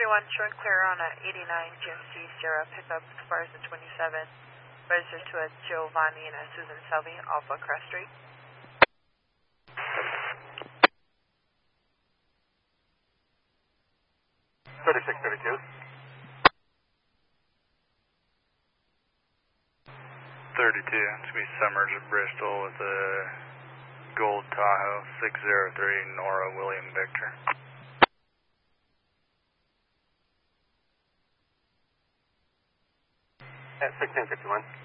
showing clear on a 89 GMC Sierra pickup as far as the 27, registered to a Giovanni and a Susan Selby, Alpha Crest Street. 3632. 32, it's going to be Summers at Bristol with a Gold Tahoe, 603 Nora William Victor. At 1651.